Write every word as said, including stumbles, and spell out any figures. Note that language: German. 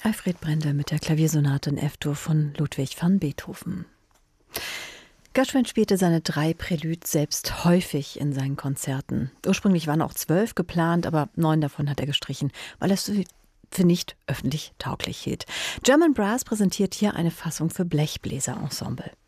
Alfred Brendel mit der Klaviersonate in F-Dur von Ludwig van Beethoven. Gershwin spielte seine drei Präludes selbst häufig in seinen Konzerten. Ursprünglich waren auch zwölf geplant, aber neun davon hat er gestrichen, weil er es für nicht öffentlich tauglich hielt. German Brass präsentiert hier eine Fassung für Blechbläserensemble.